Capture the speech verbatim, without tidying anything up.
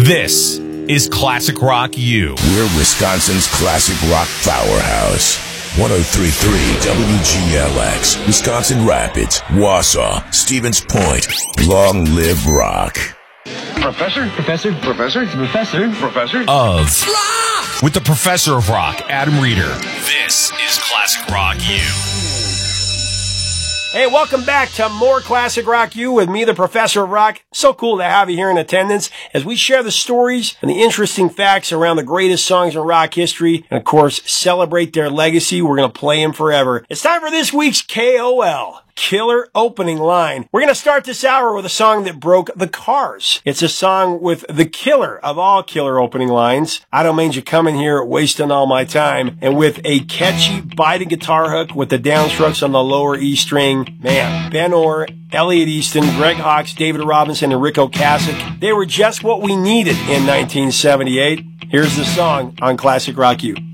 This is Classic Rock U. We're Wisconsin's classic rock powerhouse. one oh three point three W G L X, Wisconsin Rapids, Wausau, Stevens Point. Long live rock. Professor? Professor? Professor? Professor? Professor? Of rock! With the Professor of Rock, Adam Reeder. This is Classic Rock U. Hey, welcome back to more Classic Rock U with me, the Professor of Rock. So cool to have you here in attendance as we share the stories and the interesting facts around the greatest songs in rock history and, of course, celebrate their legacy. We're going to play them forever. It's time for this week's K O L. Killer opening line. We're going to start this hour with a song that broke the Cars. It's a song with the killer of all killer opening lines. I don't mean you coming here wasting all my time. And with a catchy biting guitar hook with the downstrokes on the lower E string. Man, Ben Orr, Elliot Easton, Greg Hawkes, David Robinson, and Rick Ocasek. They were just what we needed in nineteen seventy-eight. Here's the song on Classic Rock U.